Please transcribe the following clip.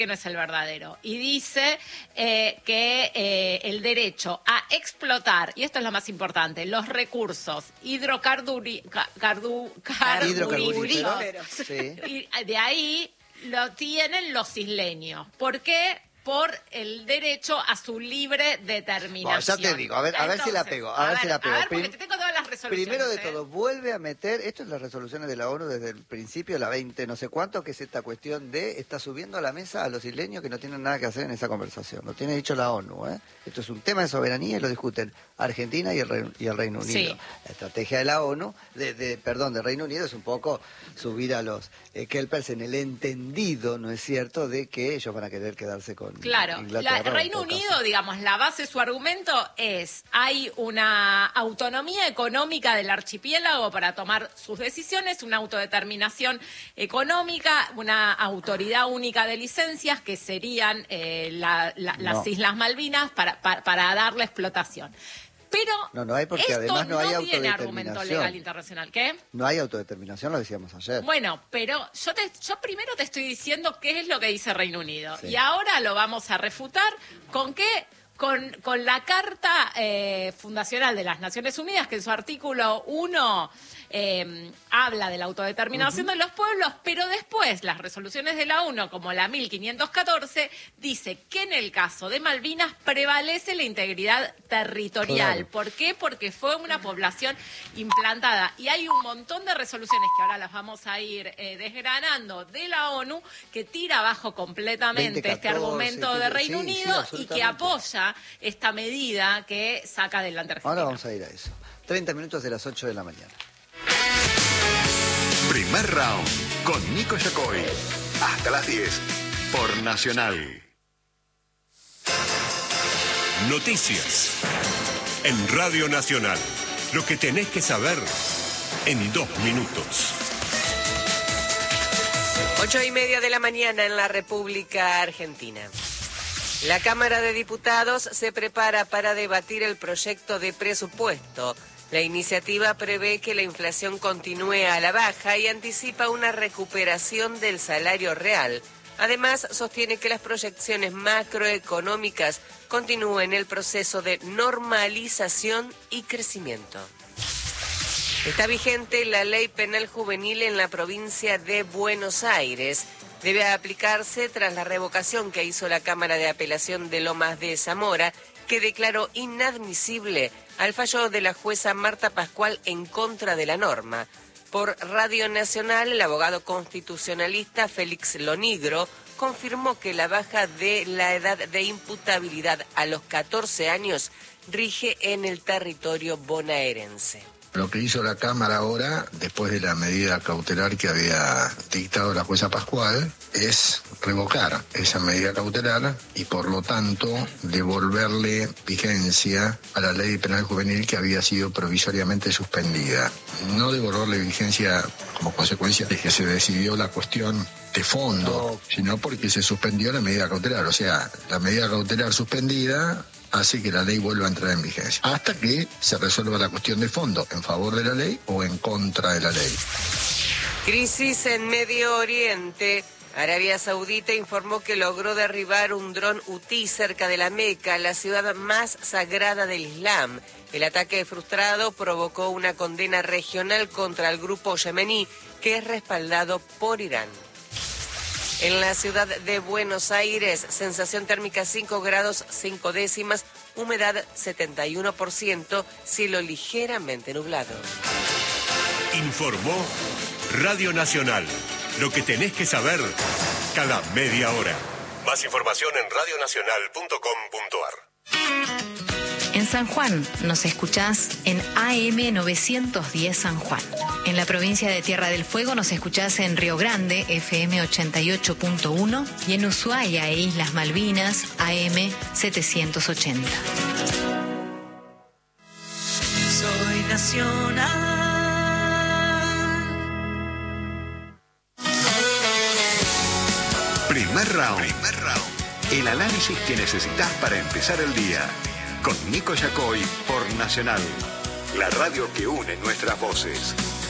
que no es el verdadero. Y dice que el derecho a explotar, y esto es lo más importante, los recursos hidrocarburíferos, sí. Y de ahí lo tienen los isleños. ¿Por qué? Por el derecho a su libre determinación. Bueno, ya te digo, a ver si la pego. A ver si la pego. Porque te tengo todas las resoluciones. Primero de todo, vuelve a meter, esto es las resoluciones de la ONU desde el principio, la 20 no sé cuánto, que es esta cuestión de, está subiendo a la mesa a los isleños que no tienen nada que hacer en esa conversación. Lo tiene dicho la ONU, ¿eh? Esto es un tema de soberanía y lo discuten Argentina y el Reino Unido. Sí. La estrategia de la ONU, del Reino Unido, es un poco subir a los kelpers en el entendido, ¿no es cierto?, de que ellos van a querer quedarse con Inglaterra. El Reino Unido, digamos, la base de su argumento es, hay una autonomía económica del archipiélago para tomar sus decisiones, una autodeterminación económica, una autoridad única de licencias, que serían las Islas Malvinas, para darle explotación. Pero no hay, porque esto además no hay tiene autodeterminación. argumento legal internacional. ¿Qué? No hay autodeterminación, lo decíamos ayer. Bueno, pero yo primero te estoy diciendo qué es lo que dice Reino Unido. Sí. Y ahora lo vamos a refutar. ¿Con qué? Con la Carta Fundacional de las Naciones Unidas, que en su artículo 1 habla de la autodeterminación de los pueblos, pero después las resoluciones de la ONU, como la 1514, dice que en el caso de Malvinas prevalece la integridad territorial. Claro. ¿Por qué? Porque fue una población implantada. Y hay un montón de resoluciones que ahora las vamos a ir desgranando de la ONU, que tira abajo completamente 2014, este argumento de Reino sí, Unido y que absolutamente. apoya esta medida que saca adelante Argentina. Ahora vamos a ir a eso. 30 minutos de las 8 de la mañana. Primer round con Nico Yacoy. Hasta las 10 por Nacional. Noticias en Radio Nacional. Lo que tenés que saber en 2 minutos. 8:30 de la mañana en la República Argentina. La Cámara de Diputados se prepara para debatir el proyecto de presupuesto. La iniciativa prevé que la inflación continúe a la baja y anticipa una recuperación del salario real. Además, sostiene que las proyecciones macroeconómicas continúen el proceso de normalización y crecimiento. Está vigente la ley penal juvenil en la provincia de Buenos Aires. Debe aplicarse tras la revocación que hizo la Cámara de Apelación de Lomas de Zamora, que declaró inadmisible al fallo de la jueza Marta Pascual en contra de la norma. Por Radio Nacional, el abogado constitucionalista Félix Lonigro confirmó que la baja de la edad de imputabilidad a los 14 años rige en el territorio bonaerense. Lo que hizo la Cámara ahora, después de la medida cautelar que había dictado la jueza Pascual, es revocar esa medida cautelar y por lo tanto devolverle vigencia a la ley penal juvenil que había sido provisoriamente suspendida. No devolverle vigencia como consecuencia de que se decidió la cuestión de fondo, sino porque se suspendió la medida cautelar. O sea, la medida cautelar suspendida hace que la ley vuelva a entrar en vigencia, hasta que se resuelva la cuestión de fondo, en favor de la ley o en contra de la ley. Crisis en Medio Oriente. Arabia Saudita informó que logró derribar un dron Houthi cerca de la Meca, la ciudad más sagrada del Islam. El ataque frustrado provocó una condena regional contra el grupo yemení, que es respaldado por Irán. En la ciudad de Buenos Aires, sensación térmica 5 grados 5 décimas, humedad 71%, cielo ligeramente nublado. Informó Radio Nacional. Lo que tenés que saber cada media hora. Más información en radionacional.com.ar. En San Juan nos escuchás en AM 910 San Juan. En la provincia de Tierra del Fuego nos escuchás en Río Grande, FM 88.1, y en Ushuaia e Islas Malvinas, AM 780. Soy nacional. Primer round. El análisis que necesitas para empezar el día. Con Nico Yacoy por Nacional. La radio que une nuestras voces.